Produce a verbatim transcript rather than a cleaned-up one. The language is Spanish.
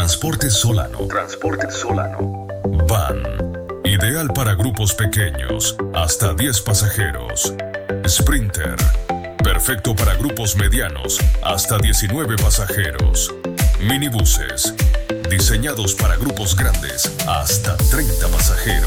Transporte Solano. Transporte Solano. Van. Ideal para grupos pequeños, hasta diez pasajeros. Sprinter. Perfecto para grupos medianos, hasta diecinueve pasajeros. Minibuses. Diseñados para grupos grandes, hasta treinta pasajeros.